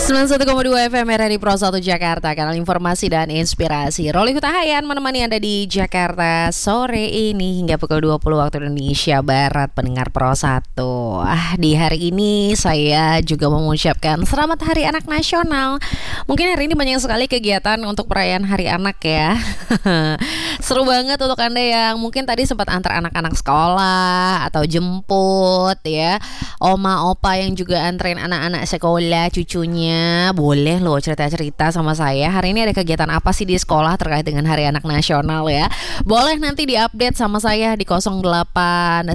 91,2 FM RRI Pro 1 Jakarta, kanal informasi dan inspirasi. Roli Hutahayan menemani Anda di Jakarta sore ini hingga pukul 20 waktu Indonesia Barat, pendengar Pro 1. Di hari ini saya juga mengucapkan Selamat Hari Anak Nasional. Mungkin hari ini banyak sekali kegiatan untuk perayaan Hari Anak ya. Seru banget untuk Anda yang mungkin tadi sempat antar anak-anak sekolah atau jemput ya. Oma, opa yang juga anterin anak-anak sekolah, cucunya. Boleh loh cerita-cerita sama saya. Hari ini ada kegiatan apa sih di sekolah terkait dengan Hari Anak Nasional ya. Boleh nanti diupdate sama saya di 0811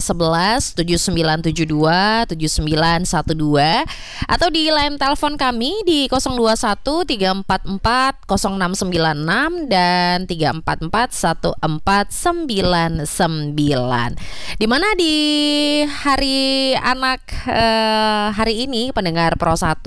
7972 7912 atau di line telepon kami di 021 344 0696 dan 344 1499. Dimana di Hari Anak hari ini pendengar Pro 1,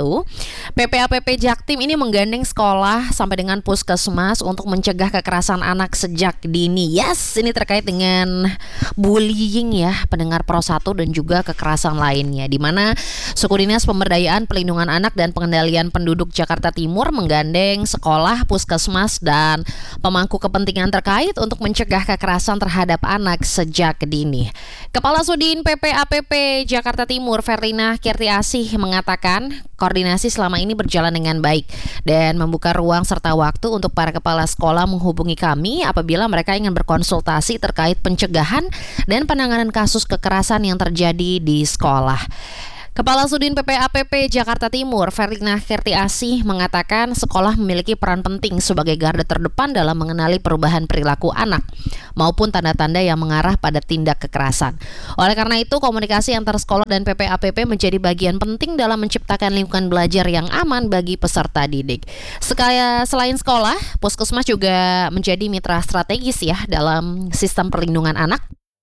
PPAPP Jaktim ini menggandeng sekolah sampai dengan puskesmas untuk mencegah kekerasan anak sejak dini. Yes, ini terkait dengan bullying ya pendengar Pro 1 dan juga kekerasan lainnya. Di mana Suku Dinas Pemberdayaan Perlindungan Anak dan Pengendalian Penduduk Jakarta Timur menggandeng sekolah, puskesmas dan pemangku kepentingan terkait untuk mencegah kekerasan terhadap anak sejak dini. Kepala Sudin PPAPP Jakarta Timur Verlina Kirtiasih mengatakan koordinasi selama ini berjalan dengan baik dan membuka ruang serta waktu untuk para kepala sekolah menghubungi kami apabila mereka ingin berkonsultasi terkait pencegahan dan penanganan kasus kekerasan yang terjadi di sekolah. Kepala Sudin PPAPP Jakarta Timur, Verlina Kirtiasih mengatakan sekolah memiliki peran penting sebagai garda terdepan dalam mengenali perubahan perilaku anak maupun tanda-tanda yang mengarah pada tindak kekerasan. Oleh karena itu, komunikasi antar sekolah dan PPAPP menjadi bagian penting dalam menciptakan lingkungan belajar yang aman bagi peserta didik. Selain sekolah, puskesmas juga menjadi mitra strategis ya dalam sistem perlindungan anak,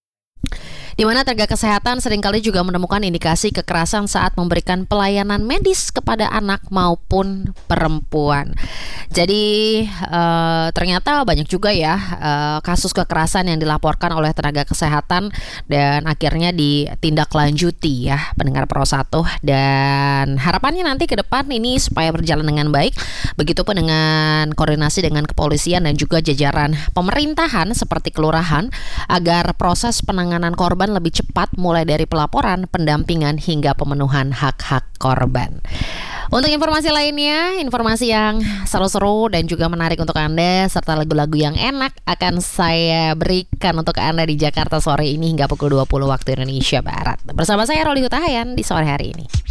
di mana tenaga kesehatan seringkali juga menemukan indikasi kekerasan saat memberikan pelayanan medis kepada anak maupun perempuan. Jadi ternyata banyak juga ya kasus kekerasan yang dilaporkan oleh tenaga kesehatan dan akhirnya ditindaklanjuti ya pendengar Pro 1. Dan harapannya nanti ke depan ini supaya berjalan dengan baik, begitupun dengan koordinasi dengan kepolisian dan juga jajaran pemerintahan seperti kelurahan agar proses penanganan korban lebih cepat mulai dari pelaporan, pendampingan hingga pemenuhan hak-hak korban. Untuk informasi lainnya, informasi yang seru-seru dan juga menarik untuk Anda serta lagu-lagu yang enak akan saya berikan untuk Anda di Jakarta sore ini hingga pukul 20 waktu Indonesia Barat. Bersama saya Roli Hutahayan di sore hari ini.